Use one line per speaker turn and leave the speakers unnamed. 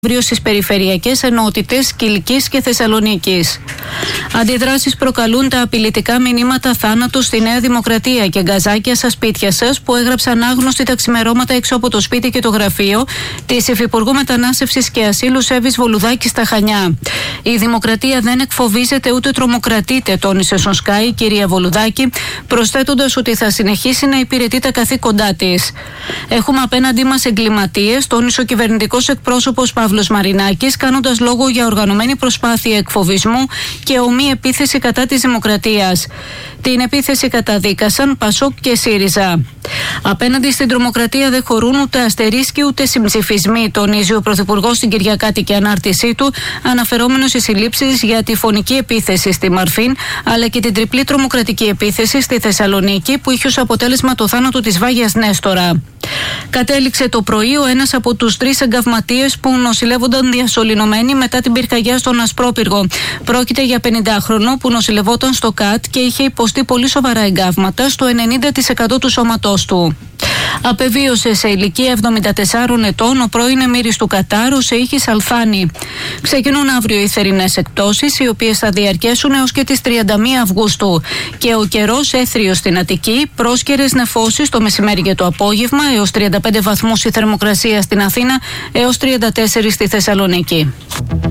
αύριο στις περιφερειακές ενότητες Κιλκής και Θεσσαλονίκης. Αντιδράσεις προκαλούν τα απειλητικά μηνύματα θάνατου στη Νέα Δημοκρατία και γκαζάκια στα σπίτια σας που έγραψαν άγνωστοι τα ξημερώματα έξω από το σπίτι και το γραφείο της Υφυπουργού Μετανάστευσης και Ασύλου Εύης Βολουδάκη στα Χανιά. Η Δημοκρατία δεν εκφοβίζεται ούτε τρομοκρατείται, τόνισε στον Sky η κυρία Βολουδάκη, προσθέτοντας ότι θα συνεχίσει να υπηρετεί τα καθήκοντά της. Έχουμε απέναντί μας εγκληματίες, τόνισε ο κυβερνητικός εκπρόσωπος Παύλος Μαρινάκης, κάνοντας λόγο για οργανωμένη προσπάθεια εκφοβισμού και ομή επίθεση κατά της Δημοκρατίας. Την επίθεση καταδίκασαν Πασόκ και ΣΥΡΙΖΑ. Απέναντι στην τρομοκρατία δεν χωρούν ούτε αστερίσκοι ούτε συμψηφισμοί, τονίζει ο Πρωθυπουργός στην κυριακάτικη ανάρτησή του, αναφερόμενος στις συλλήψεις για τη φωνική επίθεση στη Μαρφίν, αλλά και την τριπλή τρομοκρατική επίθεση στη Θεσσαλονίκη, που είχε ως αποτέλεσμα το θάνατο της Βάγιας Νέστορα. Κατέληξε το πρωί ο ένας από τους 3 εγκαυματίες που νοσηλεύονταν διασωληνωμένοι μετά την πυρκαγιά στον Ασπρόπυργο. Πρόκειται για 50χρονο που νοσηλευόταν στο ΚΑΤ και είχε υποστεί πολύ σοβαρά εγκαύματα στο 90% του σώματός του. Απεβίωσε σε ηλικία 74 ετών ο πρώην εμμύρης του Κατάρ, ο Σεΐχης Αλθάνη. Ξεκινούν αύριο οι θερινές εκπτώσεις, οι οποίες θα διαρκέσουν έως και τις 31 Αυγούστου. Και ο καιρός έθριος στην Αττική, πρόσκαιρες νεφώσεις το μεσημέρι και το απόγευμα, έως 35 βαθμούς η θερμοκρασία στην Αθήνα, έως 34 στη Θεσσαλονίκη.